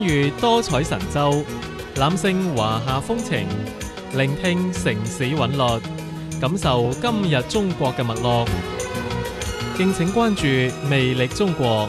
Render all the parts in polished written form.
遇多彩神州，攬勝華夏風情，聆聽城市韻律，感受今日中國嘅脈絡。敬請關注魅力中國。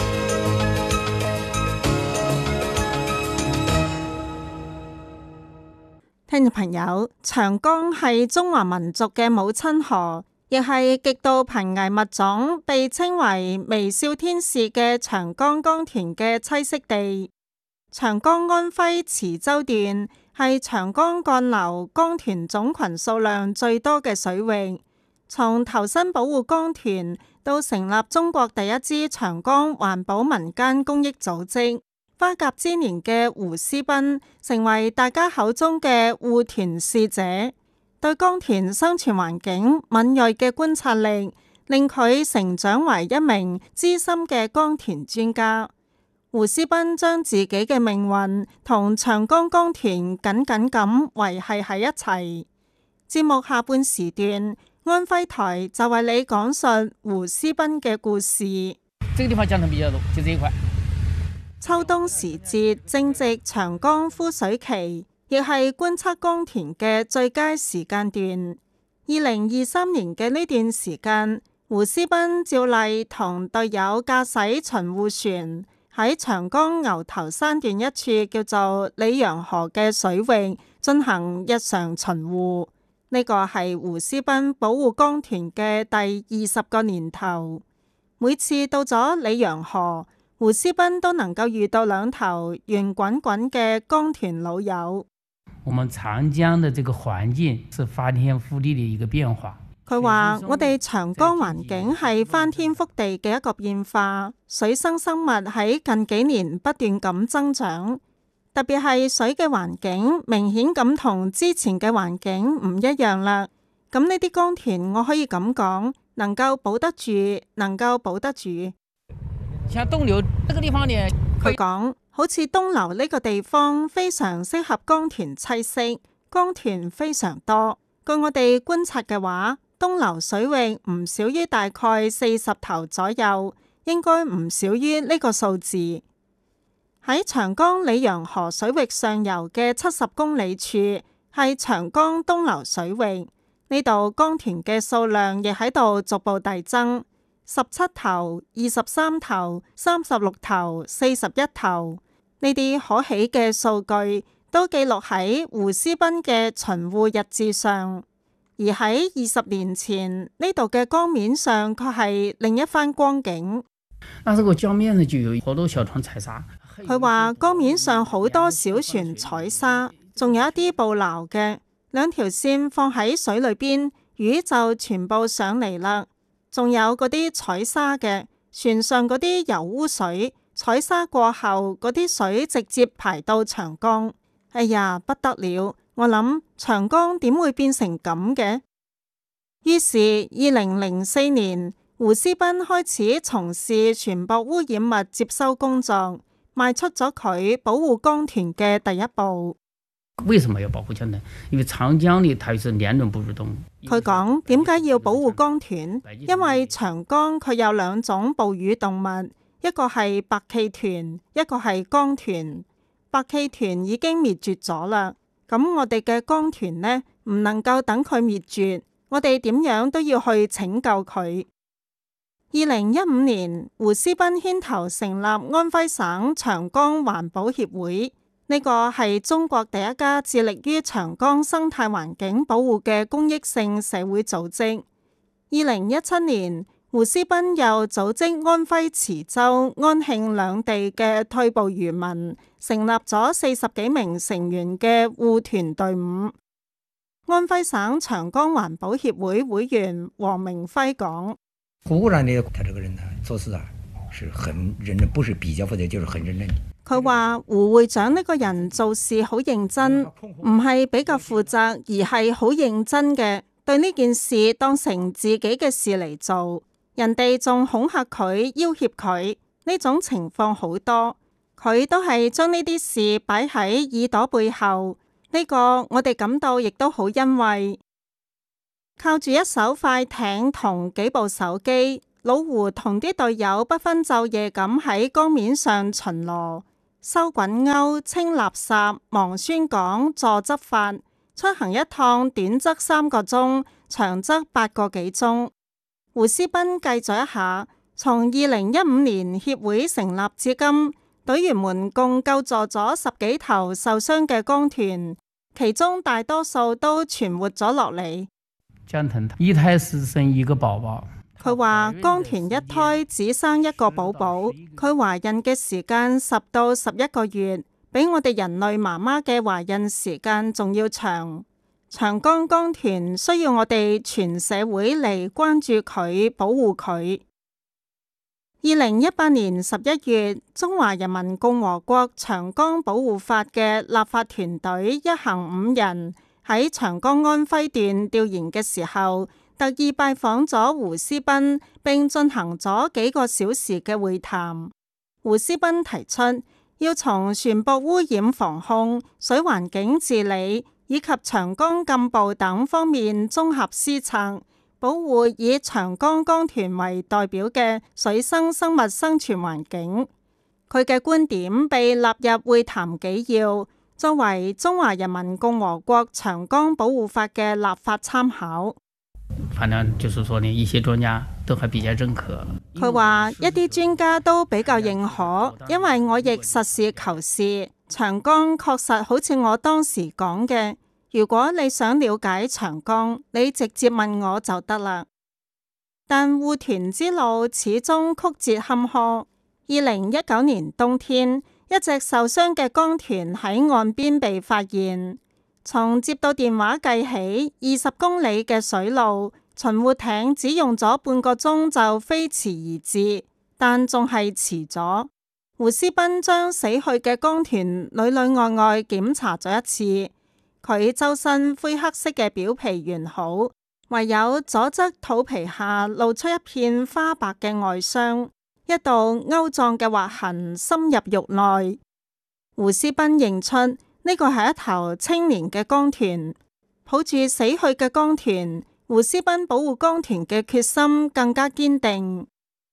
聽眾朋友，長江係中華民族嘅母親河，亦係極度瀕危物種，被稱為微笑天使嘅長江江豚嘅棲息地。長江安徽磁州段係長江幹流江豚總群數量最多嘅水域。從投身保護江豚到成立中國第一支長江環保民間公益組織，花甲之年嘅胡思斌成為大家口中嘅護豚使者，對江豚生存環境敏銳嘅觀察力，令佢成長為一名資深嘅江豚專家。胡思斌將自己嘅命運同長江江豚緊緊咁維繫喺一齊。節目下半時段，安徽台就為你講述胡思斌嘅故事。 這個地方江豚比較多，就這一塊。 秋冬時節正值長江枯水期，亦係觀察江豚嘅最佳時間段。2023年嘅呢段時間，胡思斌照例同隊友駕駛巡護船，喺長江牛頭山段一處叫做里陽河嘅水域進行日常巡護。呢個係胡思斌保護江豚嘅第20個年頭。每次到咗里陽河，胡思斌都能夠遇到兩頭圓滾滾嘅江豚老友。 我們長江的這個環境是翻天覆地的一個變化。 佢話：我哋長江環境係翻天覆地嘅一個變化，水生生物喺近幾年不斷咁增長，特別係水嘅環境明顯咁同之前嘅環境唔一樣啦。咁呢啲江豚我可以咁講，能夠保得住，能夠保得住。 像東流這個地方呢， 佢講好似東流呢個地方非常適合江豚棲息，江豚非常多。據我哋觀察嘅話，東流水域唔少於大概40頭左右，應該唔少於呢個數字。喺長江里陽河水域上游嘅70公里處係長江東流水域，呢度江豚嘅數量亦喺度逐步遞增，17頭、23頭、36頭、41頭，呢啲可喜嘅數據都記錄喺胡思斌嘅巡護日誌上。而喺20年前，呢度嘅江面上卻係另一番光景。 那這個江面呢就有好多小船採沙。 佢話江面上好多小船採沙，仲有一啲捕撈嘅，兩條線放喺水裏邊，魚就全部上嚟啦。仲有嗰啲採沙嘅船上嗰啲油污水，採沙過後嗰啲水直接排到長江。哎呀，不得了！我諗長江點會變成咁嘅？於是2004年，胡思斌開始從事船舶污染物接收工作，邁出咗佢保護江豚嘅第一步。 為什麼要保護江豚？因為長江呢，它是兩種哺乳動物。 佢講點解要保護江豚？因為長江佢有兩種哺乳動物，一個係白鰭豚，一個係江豚。白鰭豚已經滅絕咗啦。咁我哋嘅江豚呢，唔能夠等佢滅絕，我哋點樣都要去拯救佢。2015年，胡思斌牽頭成立安徽省長江環保協會，呢個係中國第一家致力於長江生態環境保護嘅公益性社會組織。2017年，胡思斌又組織安徽磁州、安慶兩地嘅退捕漁民，成立咗40幾名成員嘅護豚隊伍。安徽省長江環保協會會員黃明輝講： 湖南呢，他這個人呢，做事啊，是很認真，不是比較負責，就是很認真。 佢話胡會長呢個人做事好認真，唔係比較負責，而係好認真嘅，對呢件事當成自己嘅事嚟做。人哋仲恐嚇佢、要挾佢，呢種情況好多。佢都係將呢啲事擺喺耳朵背後，呢個我哋感到亦都好欣慰。靠住一艘快艇同幾部手機，老胡同啲隊友不分晝夜咁喺江面上巡邏。 收滾鈎、清垃圾、忙宣講、助執法，出行一趟短則3個鐘，長則8個幾鐘。胡斯斌計咗一下，從2015年協會成立至今，隊員們共救助咗10幾頭受傷嘅江豚，其中大多數都存活咗落嚟。 江豚一胎是生一個寶寶。 佢話江豚一胎只生一個寶寶，佢懷孕嘅時間10到11個月，比我哋人類媽媽嘅懷孕時間仲要長。長江江豚需要我哋全社會嚟關注佢、保護佢。2018年11月，中華人民共和國長江保護法嘅立法團隊一行5人喺長江安徽段調研嘅時候，特意拜訪咗胡斯斌，並進行咗幾個小時嘅會談。胡斯斌提出要從船舶污染防控、水環境治理以及長江禁捕等方面綜合施策，保護以長江江豚為代表嘅水生生物生存環境。佢嘅觀點被納入會談紀要，作為中華人民共和國長江保護法嘅立法參考。 反正就是說呢，一些專家都還比較認可。 佢話一啲專家都比較認可，因為我亦實事求是。長江確實好似我當時講嘅，如果你想了解長江，你直接問我就得啦。但護豚之路始終曲折坎坷。2019年冬天，一隻受傷嘅江豚喺岸邊被發現。從接到電話計起，20公里嘅水路，巡護艇只用咗半個鐘就飛馳而至，但仲係遲咗。胡斯斌將死去嘅江豚裏裏外外檢查咗一次，佢周身灰黑色嘅表皮完好，唯有左側肚皮下露出一片花白嘅外傷，一道勾狀嘅劃痕深入肉內。胡斯斌認出呢個係一頭青年嘅江豚。抱住死去嘅江豚，胡斯斌保護江豚嘅決心更加堅定。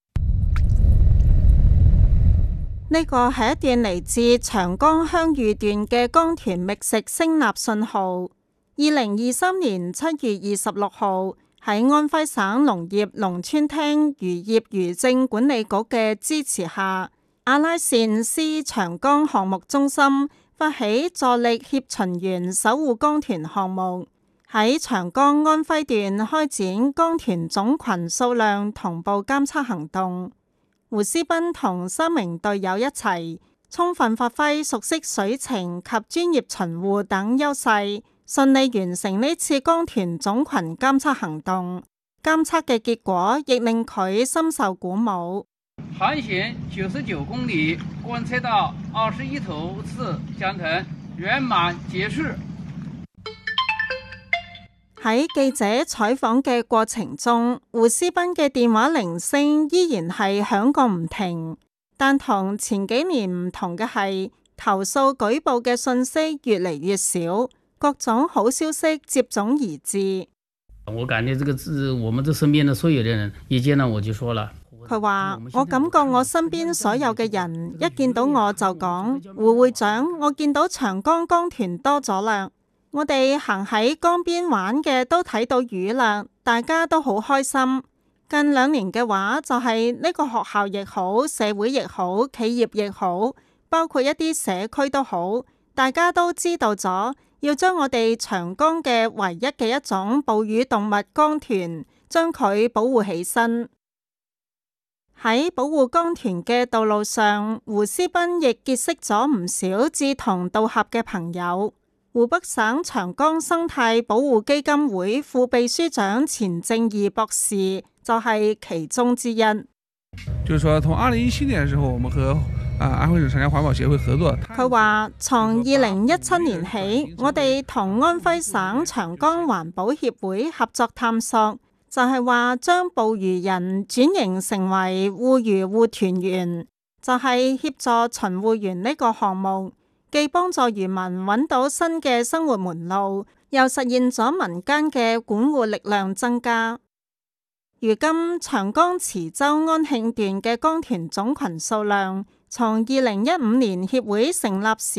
呢個係一段嚟自長江香嶼段嘅江豚覓食聲納信號。2023年7月26號，喺安徽省農業農村廳漁業漁政管理局嘅支持下，阿拉善師長江項目中心發起助力協巡員守護江豚項目，喺長江安徽段開展江豚種群數量同步監測行動。胡斯斌同3名隊友一齊，充分發揮熟悉水情及專業巡護等優勢，順利完成呢次江豚種群監測行動。監測嘅結果亦令佢深受鼓舞。 航行99公里，觀測到21頭次江豚，圓滿結束。 喺記者採訪嘅過程中，胡斯斌嘅電話鈴聲依然係響個唔停，但同前幾年唔同嘅係，投訴舉報嘅信息越嚟越少，各種好消息接踵而至。 我感覺這個我們這身邊的所有的人一見到我就說了。 佢話我感覺我身邊所有嘅人一見到我就講，胡會長，我見到長江江豚多咗啦。我哋行喺江邊玩嘅都睇到魚啦，大家都好開心。近2年嘅話，就係呢個學校亦好，社會亦好，企業亦好，包括一啲社區都好，大家都知道咗，要將我哋長江嘅唯一嘅一種哺乳動物江豚，將佢保護起身。喺保護江豚嘅道路上，胡斯斌亦結識咗唔少志同道合嘅朋友。湖北省長江生態保護基金會副秘書長錢正義博士就係其中之一。 就是說，從2017年嘅時候，我們和安徽省長江環保協會合作。 佢話，從2017年起，我哋同安徽省長江環保協會合作探索，就係話將捕魚人轉型成為護魚護豚員，就係協助巡護員呢個項目。既幫助漁民揾到新嘅生活門路，又實現咗民間嘅管護力量增加。如今長江磁州安慶段嘅江豚種群數量從2015年協會成立時